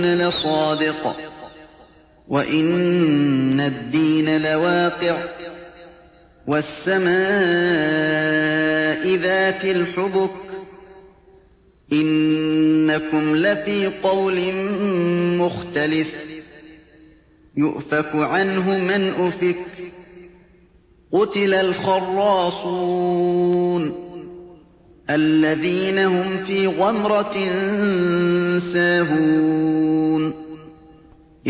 لصادق وإن الدين لواقع والسماء ذات الحبك إنكم لفي قول مختلف يؤفك عنه من أفك قتل الخراصون الذين هم في غمرة ساهون